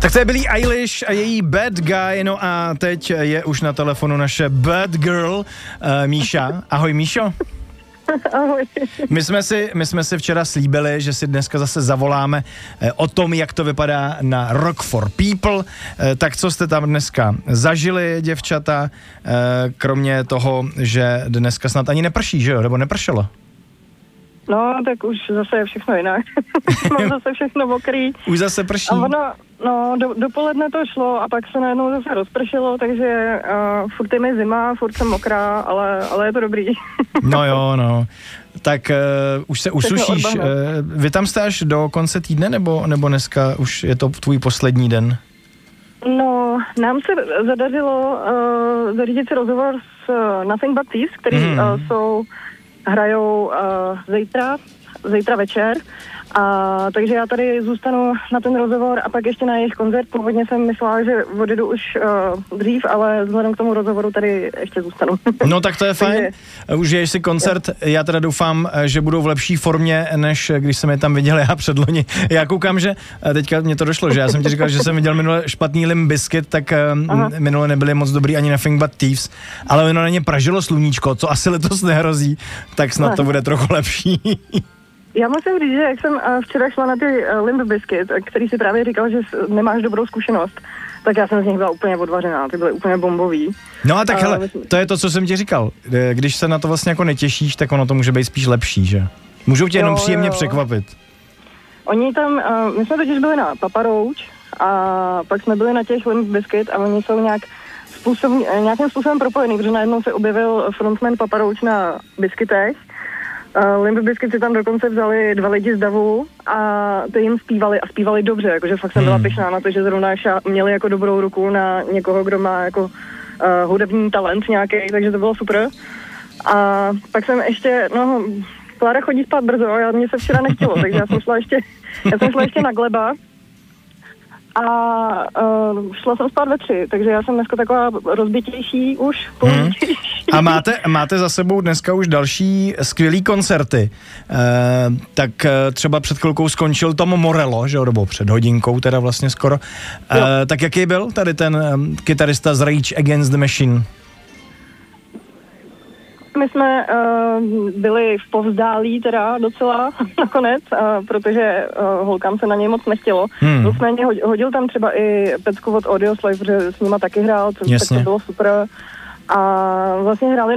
Tak to je Billie Eilish a její Bad Guy, no a teď je už na telefonu naše Bad Girl, Míša. Ahoj, Míšo. Ahoj. My jsme si včera slíbili, že si dneska zase zavoláme o tom, jak to vypadá na Rock for People. Tak co jste tam dneska zažili, děvčata, kromě toho, že dneska snad ani neprší, že jo? Nebo nepršelo? No, tak už zase je všechno jinak. Mám zase všechno mokrý. Už zase prší. A ono, dopoledne to šlo a pak se najednou zase rozpršelo, takže furt je mi zima, furt jsem mokrá, ale je to dobrý. No jo, no. Tak už se usušíš. Vy tam jste až do konce týdne, nebo dneska už je to tvůj poslední den? No, nám se zadařilo zařídit si rozhovor s Nothing But Thieves, který hrajou zítra večer. Takže já tady zůstanu na ten rozhovor a pak ještě na jejich koncert. Původně jsem myslela, že odjedu už dřív, ale vzhledem k tomu rozhovoru tady ještě zůstanu. No tak to je fajn. Užiješ si koncert. Já teda doufám, že budou v lepší formě, než když jsem je tam viděl já předloni. Já koukám, že teďka mě to došlo, že já jsem ti říkal, že jsem viděl minule špatný Limp Bizkit, tak minule nebyly moc dobrý ani Nothing But Thieves, ale ono na ně pražilo sluníčko, co asi letos nehrozí, tak snad to bude trochu lepší. Já musím říct, že jak jsem včera šla na ty Limp Bizkit, který si právě říkal, že nemáš dobrou zkušenost, tak já jsem z nich byla úplně odvařená, ty byly úplně bombový. No a tak hele, to je to, co jsem ti říkal. Když se na to vlastně jako netěšíš, tak ono to může být spíš lepší, že? Můžou tě jenom příjemně překvapit. Oni tam, my jsme totiž byli na Papa Roach a pak jsme byli na těch Limp Bizkit a oni jsou nějakým způsobem propojený, protože najednou se objevil frontman Papa Roach na Bizkitech. Limp Bizkit si tam dokonce vzali 2 lidi z davu a ty jim zpívali dobře, jakože fakt jsem byla pyšná na to, že zrovna měli jako dobrou ruku na někoho, kdo má jako hudební talent nějaký, takže to bylo super. A pak jsem ještě, Klára chodí spát brzo, mně se včera nechtělo, takže já jsem šla ještě na Gleba a šla jsem spát ve 3, takže já jsem dneska taková rozbitější už, použitější. A máte za sebou dneska už další skvělý koncerty. Tak třeba před chvilkou skončil Tom Morello, že jo, nebo před hodinkou teda vlastně skoro. Tak jaký byl tady ten kytarista z Rage Against the Machine? My jsme byli v povzdálí teda docela nakonec, protože holkám se na něj moc nechtělo. Nicméně hodil tam třeba i pecku od Audioslave, protože s nima taky hrál, tak to bylo super. A vlastně hráli